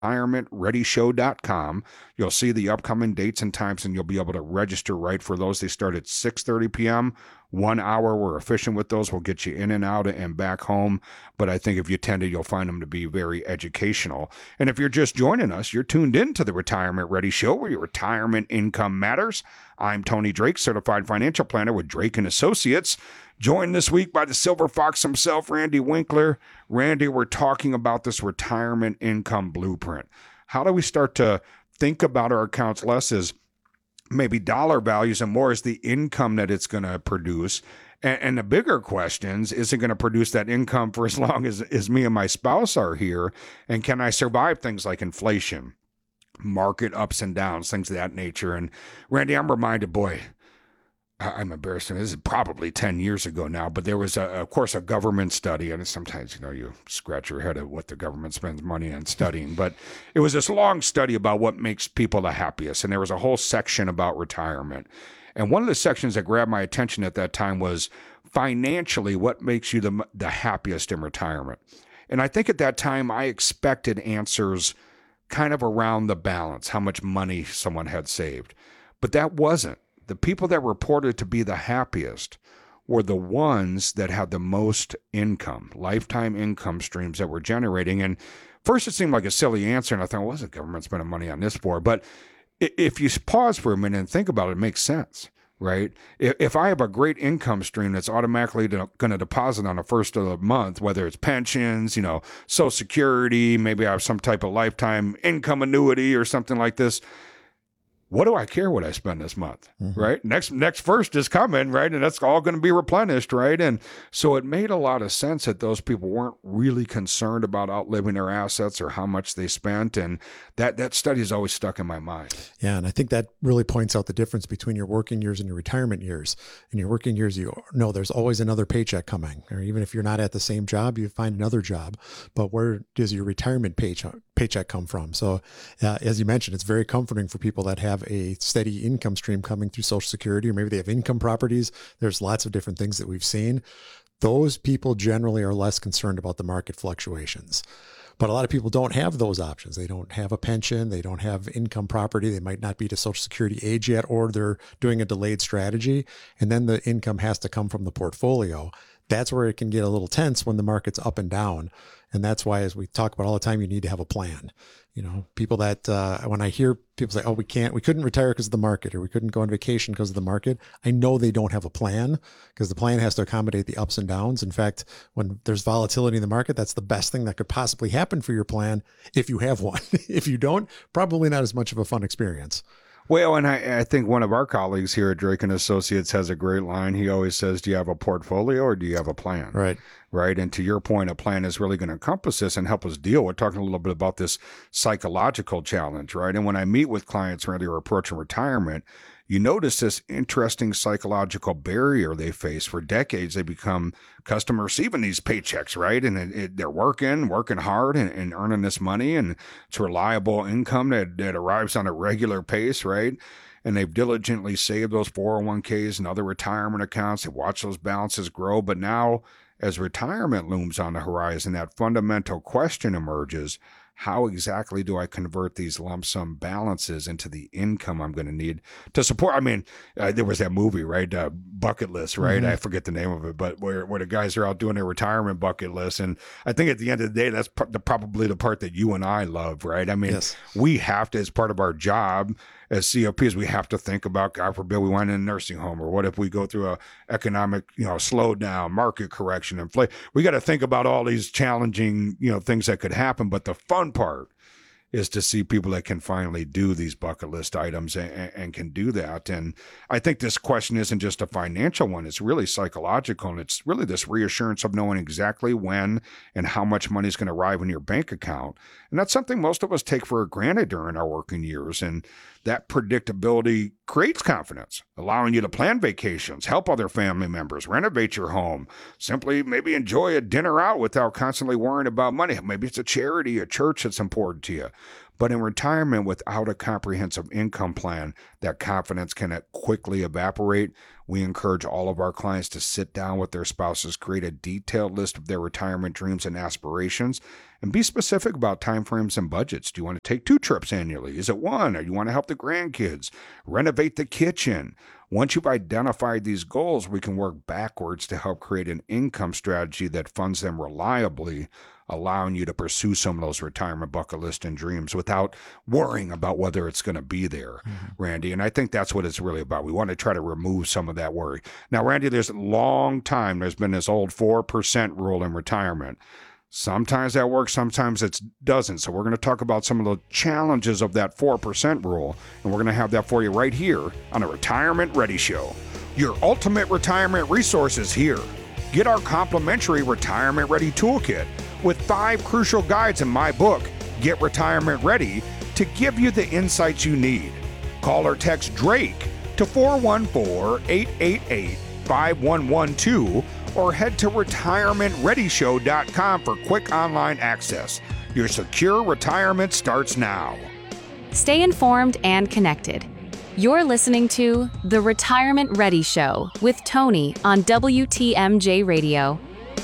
retirementreadyshow.com. You'll see the upcoming dates and times, and you'll be able to register right for those. They start at 6:30 p.m. 1 hour. We're efficient with those. We'll get you in and out and back home. But I think if you attend it, you'll find them to be very educational. And if you're just joining us, you're tuned in to the Retirement Ready Show, where your retirement income matters. I'm Tony Drake, certified financial planner with Drake & Associates. Joined this week by the Silver Fox himself, Randy Winkler. Randy, we're talking about this retirement income blueprint. How do we start to think about our accounts less as maybe dollar values and more as the income that it's going to produce? And the bigger questions, is it going to produce that income for as long as me and my spouse are here? And can I survive things like inflation, market ups and downs, things of that nature? And Randy, I'm reminded, boy, I'm embarrassed. This is probably 10 years ago now, but there was, of course, a government study. And sometimes, you scratch your head at what the government spends money on studying. But it was this long study about what makes people the happiest. And there was a whole section about retirement. And one of the sections that grabbed my attention at that time was financially, what makes you the happiest in retirement? And I think at that time, I expected answers kind of around the balance, how much money someone had saved. But that wasn't. The people that reported to be the happiest were the ones that had the most income, lifetime income streams that were generating. And first it seemed like a silly answer, and I thought, what's the government spending money on this for? But if you pause for a minute and think about it, it makes sense, right? If I have a great income stream that's automatically going to deposit on the first of the month, whether it's pensions, Social Security, maybe I have some type of lifetime income annuity or something like this, what do I care what I spend this month, right? Next first is coming, right? And that's all going to be replenished, right? And so it made a lot of sense that those people weren't really concerned about outliving their assets or how much they spent. And that study is always stuck in my mind. Yeah, and I think that really points out the difference between your working years and your retirement years. In your working years, you know there's always another paycheck coming. Or even if you're not at the same job, you find another job. But where does your retirement paycheck come from? So as you mentioned, it's very comforting for people that have a steady income stream coming through Social Security, or maybe they have income properties. There's lots of different things that we've seen. Those people generally are less concerned about the market fluctuations. But a lot of people don't have those options. They don't have a pension. They don't have income property. They might not be to Social Security age yet, or they're doing a delayed strategy. And then the income has to come from the portfolio. That's where it can get a little tense when the market's up and down. And that's why, as we talk about all the time, you need to have a plan. People that, when I hear people say, oh, we couldn't retire because of the market, or we couldn't go on vacation because of the market, I know they don't have a plan, because the plan has to accommodate the ups and downs. In fact, when there's volatility in the market, that's the best thing that could possibly happen for your plan, if you have one. If you don't, probably not as much of a fun experience. Well, and I think one of our colleagues here at Drake & Associates has a great line. He always says, do you have a portfolio or do you have a plan? Right. And to your point, a plan is really going to encompass this and help us deal. We're talking a little bit about this psychological challenge, right? And when I meet with clients who are approaching retirement, you notice this interesting psychological barrier they face. For decades, they become accustomed to receiving these paychecks, right? And they're working hard and earning this money, and it's reliable income that arrives on a regular pace, right? And they've diligently saved those 401ks and other retirement accounts. They watch those balances grow. But now, as retirement looms on the horizon, that fundamental question emerges: how exactly do I convert these lump sum balances into the income I'm going to need to support? I mean, there was that movie, right? Bucket List, right? I forget the name of it, but where the guys are out doing their retirement bucket list. And I think at the end of the day, that's probably the part that you and I love, right? I mean, yes. We have to, as part of our job as COPs, we have to think about, God forbid, we went in a nursing home, or what if we go through a economic, slowdown, market correction, inflation. We got to think about all these challenging, things that could happen. But the fun part is to see people that can finally do these bucket list items and can do that. And I think this question isn't just a financial one. It's really psychological. And it's really this reassurance of knowing exactly when and how much money is going to arrive in your bank account. And that's something most of us take for granted during our working years. And that predictability creates confidence, allowing you to plan vacations, help other family members, renovate your home, simply maybe enjoy a dinner out without constantly worrying about money. Maybe it's a charity, a church that's important to you. But in retirement, without a comprehensive income plan, that confidence can quickly evaporate. We encourage all of our clients to sit down with their spouses, create a detailed list of their retirement dreams and aspirations, And be specific about timeframes and budgets. Do you want to take 2 trips annually? Is it 1? Or you want to help the grandkids? Renovate the kitchen? Once you've identified these goals, we can work backwards to help create an income strategy that funds them reliably, allowing you to pursue some of those retirement bucket list and dreams without worrying about whether it's going to be there, Randy. And I think that's what it's really about. We want to try to remove some of that worry. Now, Randy, there's a long time there's been this old 4% rule in retirement. Sometimes that works, sometimes it doesn't. So we're going to talk about some of the challenges of that 4% rule, and we're going to have that for you right here on a Retirement Ready Show. Your ultimate retirement resources here. Get our complimentary Retirement Ready Toolkit with 5 crucial guides in my book, Get Retirement Ready, to give you the insights you need. Call or text Drake to 414-888-5112 or head to retirementreadyshow.com for quick online access. Your secure retirement starts now. Stay informed and connected. You're listening to The Retirement Ready Show with Tony on WTMJ Radio.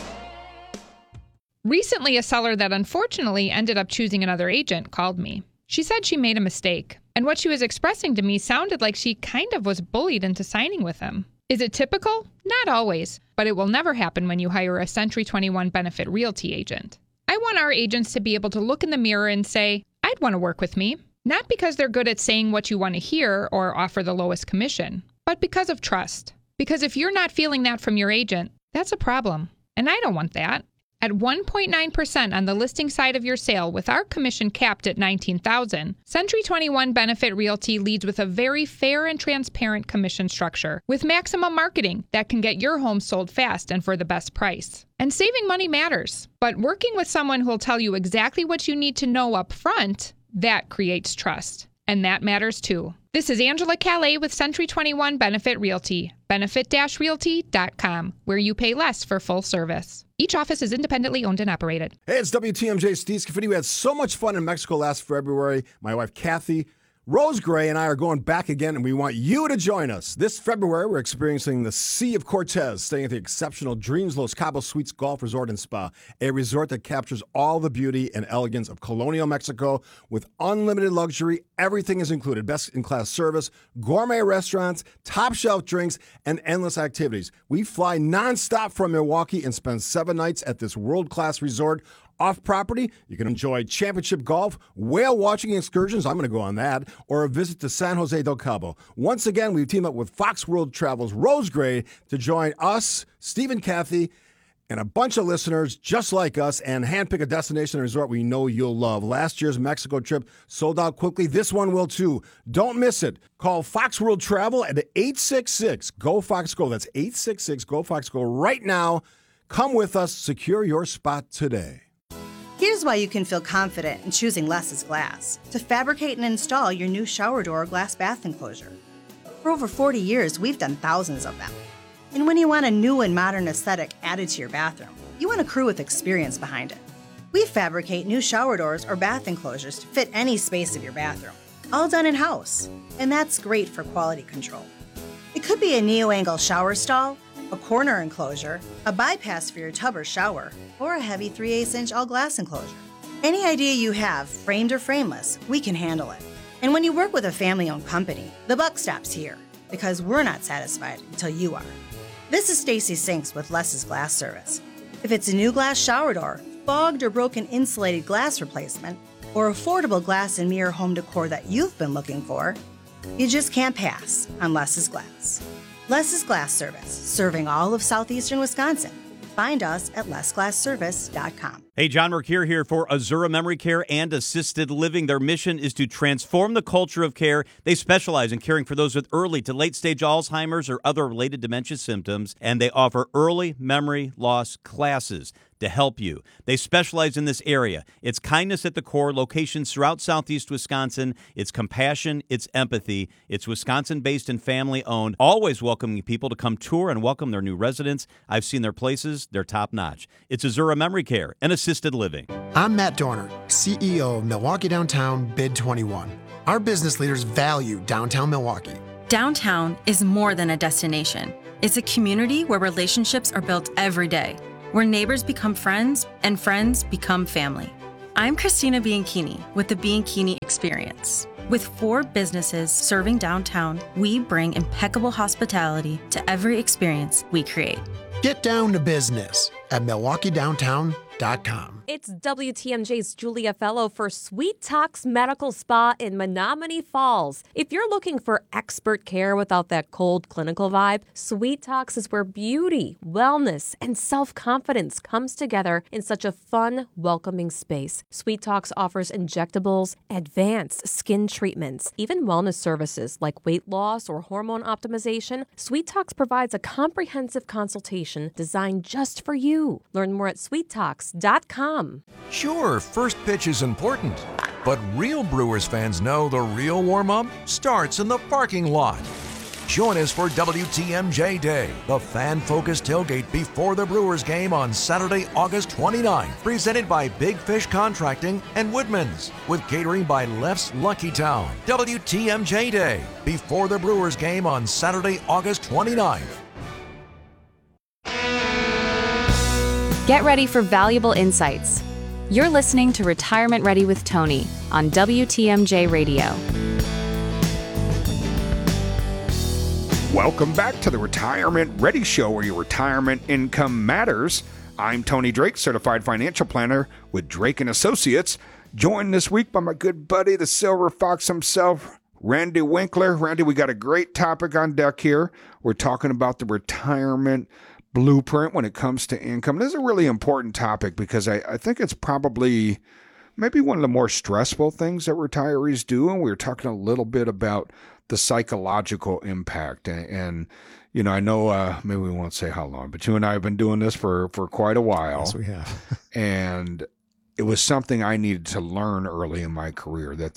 Recently, a seller that unfortunately ended up choosing another agent called me. She said she made a mistake, and what she was expressing to me sounded like she kind of was bullied into signing with him. Is it typical? Not always, but it will never happen when you hire a Century 21 Benefit Realty agent. I want our agents to be able to look in the mirror and say, I'd want to work with me. Not because they're good at saying what you want to hear or offer the lowest commission, but because of trust. Because if you're not feeling that from your agent, that's a problem. And I don't want that. At 1.9% on the listing side of your sale with our commission capped at $19,000, Century 21 Benefit Realty leads with a very fair and transparent commission structure with maximum marketing that can get your home sold fast and for the best price. And saving money matters, but working with someone who will tell you exactly what you need to know up front, that creates trust. And that matters too. This is Angela Calais with Century 21 Benefit Realty, benefit-realty.com, where you pay less for full service. Each office is independently owned and operated. Hey, it's WTMJ Steve Scafidi. We had so much fun in Mexico last February. My wife, Kathy Rose Gray, and I are going back again, and we want you to join us. This February, we're experiencing the Sea of Cortez, staying at the exceptional Dreams Los Cabos Suites Golf Resort and Spa, a resort that captures all the beauty and elegance of colonial Mexico with unlimited luxury. Everything is included. Best-in-class service, gourmet restaurants, top-shelf drinks, and endless activities. We fly nonstop from Milwaukee and spend 7 nights at this world-class resort. Off-property, you can enjoy championship golf, whale-watching excursions, I'm going to go on that, or a visit to San Jose del Cabo. Once again, we've teamed up with Fox World Travel's Rose Gray to join us, Steve and Kathy, and a bunch of listeners just like us, and handpick a destination and resort we know you'll love. Last year's Mexico trip sold out quickly. This one will too. Don't miss it. Call Fox World Travel at 866-GO-FOX-GO. That's 866-GO-FOX-GO right now. Come with us. Secure your spot today. Here's why you can feel confident in choosing Less's Glass to fabricate and install your new shower door or glass bath enclosure. For over 40 years, we've done thousands of them. And when you want a new and modern aesthetic added to your bathroom, you want a crew with experience behind it. We fabricate new shower doors or bath enclosures to fit any space of your bathroom, all done in-house, and that's great for quality control. It could be a neo-angle shower stall, a corner enclosure, a bypass for your tub or shower, or a heavy 3/8-inch all-glass enclosure. Any idea you have, framed or frameless, we can handle it. And when you work with a family-owned company, the buck stops here, because we're not satisfied until you are. This is Stacy Sinks with Less's Glass Service. If it's a new glass shower door, fogged or broken insulated glass replacement, or affordable glass and mirror home decor that you've been looking for, you just can't pass on Less's Glass. Less's Glass Service, serving all of southeastern Wisconsin. Find us at lessglassservice.com. Hey, John Mercure here for Azura Memory Care and Assisted Living. Their mission is to transform the culture of care. They specialize in caring for those with early to late-stage Alzheimer's or other related dementia symptoms, and they offer early memory loss classes to help you. They specialize in this area. It's kindness at the core, locations throughout southeast Wisconsin. It's compassion, it's empathy. It's Wisconsin-based and family-owned, always welcoming people to come tour and welcome their new residents. I've seen their places. They're top-notch. It's Azura Memory Care and Assisted Living. I'm Matt Dorner, CEO of Milwaukee Downtown Bid 21. Our business leaders value downtown Milwaukee. Downtown is more than a destination. It's a community where relationships are built every day, where neighbors become friends and friends become family. I'm Christina Bianchini with the Bianchini Experience. With 4 businesses serving downtown, we bring impeccable hospitality to every experience we create. Get down to business at MilwaukeeDowntown.com. It's WTMJ's Julia Fellow for Sweet Talks Medical Spa in Menominee Falls. If you're looking for expert care without that cold clinical vibe, Sweet Talks is where beauty, wellness, and self-confidence comes together in such a fun, welcoming space. Sweet Talks offers injectables, advanced skin treatments, even wellness services like weight loss or hormone optimization. Sweet Talks provides a comprehensive consultation designed just for you. Learn more at sweettalks.com. Sure, first pitch is important, but real Brewers fans know the real warm-up starts in the parking lot. Join us for WTMJ Day, the fan-focused tailgate before the Brewers game on Saturday, August 29th, presented by Big Fish Contracting and Woodman's, with catering by Left's Lucky Town. WTMJ Day, before the Brewers game on Saturday, August 29th. Get ready for valuable insights. You're listening to Retirement Ready with Tony on WTMJ Radio. Welcome back to the Retirement Ready Show, where your retirement income matters. I'm Tony Drake, Certified Financial Planner with Drake & Associates, joined this week by my good buddy, the Silver Fox himself, Randy Winkler. Randy, we got a great topic on deck here. We're talking about the retirement blueprint when it comes to income. This is a really important topic because I think it's probably maybe one of the more stressful things that retirees do. And we were talking a little bit about the psychological impact. And you know, I know maybe we won't say how long, but you and I have been doing this for quite a while. Yes, we have. And it was something I needed to learn early in my career, that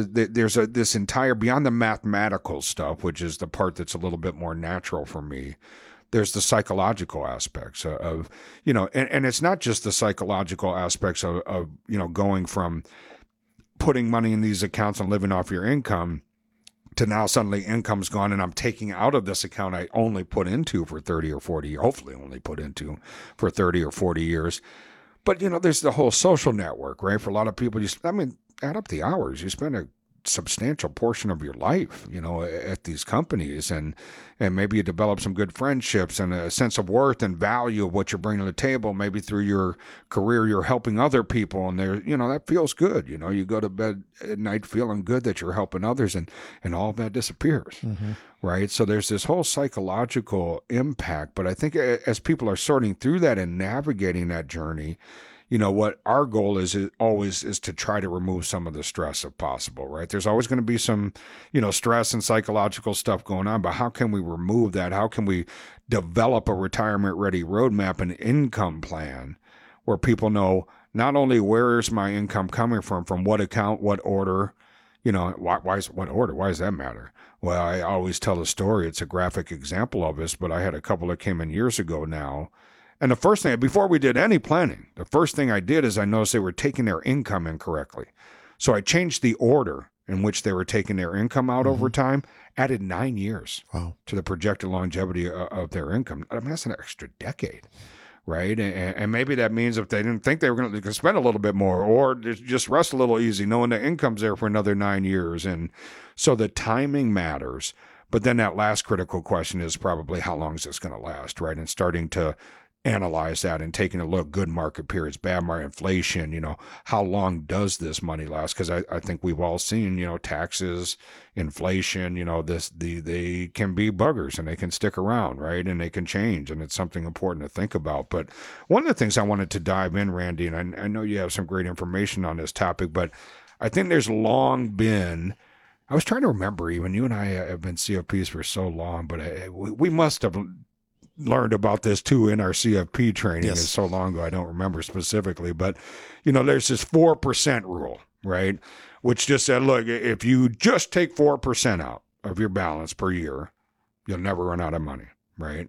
this entire, beyond the mathematical stuff, which is the part that's a little bit more natural for me, there's the psychological aspects of, you know, and it's not just the psychological aspects of, you know, going from putting money in these accounts and living off your income to now suddenly income's gone and I'm taking out of this account I only put into for 30 or 40, hopefully only put into for 30 or 40 years. But, you know, there's the whole social network, right? For a lot of people, add up the hours. You spend a substantial portion of your life, you know, at these companies, and maybe you develop some good friendships and a sense of worth and value of what you're bringing to the table. Maybe through your career, you're helping other people, and there, you know, that feels good. You know, you go to bed at night feeling good that you're helping others, and all of that disappears, right? So there's this whole psychological impact. But I think as people are sorting through that and navigating that journey, you know, what our goal is always to try to remove some of the stress if possible, right? There's always going to be some, you know, stress and psychological stuff going on, but how can we remove that? How can we develop a retirement ready roadmap and income plan where people know not only where is my income coming from what account, what order, you know, what order? Why does that matter? Well, I always tell a story. It's a graphic example of this, but I had a couple that came in years ago now. And the first thing, before we did any planning, the first thing I did is I noticed they were taking their income incorrectly. So I changed the order in which they were taking their income out over time, added 9 years to the projected longevity of their income. I mean, that's an extra decade, right? And maybe that means if they didn't think they were going to spend a little bit more, or just rest a little easy, knowing the income's there for another 9 years. And so the timing matters. But then that last critical question is probably how long is this going to last, right? And starting to analyze that and taking a look, good market periods, bad market, inflation, you know, how long does this money last? Because I think we've all seen, you know, taxes, inflation, you know, they can be buggers and they can stick around, right? And they can change, and it's something important to think about. But one of the things I wanted to dive in, Randy, and I know you have some great information on this topic, but I think there's long been, I was trying to remember, even you and I have been CFPs for so long, but we must have learned about this too in our CFP training. Yes. It's so long ago I don't remember specifically, but you know, there's this 4% rule, right? Which just said, look, if you just take 4% out of your balance per year, you'll never run out of money, right?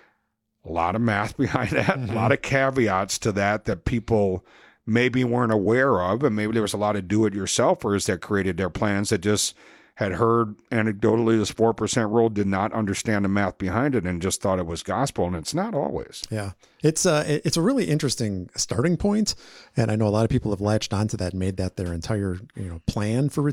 A lot of math behind that, a lot of caveats to that people maybe weren't aware of, and maybe there was a lot of do-it-yourselfers that created their plans that just had heard anecdotally this 4% rule, did not understand the math behind it, and just thought it was gospel, and it's not always. Yeah. It's a really interesting starting point, and I know a lot of people have latched onto that and made that their entire plan for